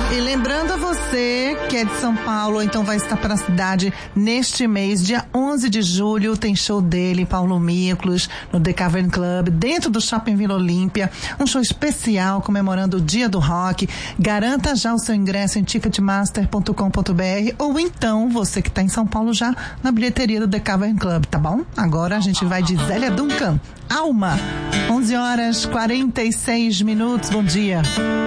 E lembrando a você que é de São Paulo, então vai estar para a cidade neste mês, dia 11 de julho, tem show dele, Paulo Miklos, no The Cavern Club, dentro do Shopping Vila Olímpia, um show especial comemorando o Dia do Rock. Garanta já o seu ingresso em ticketmaster.com.br ou então, você que está em São Paulo já, na bilheteria do The Cavern Club, tá bom? Agora a gente vai de Zélia Duncan, Alma, 11 horas 46 minutos, bom dia.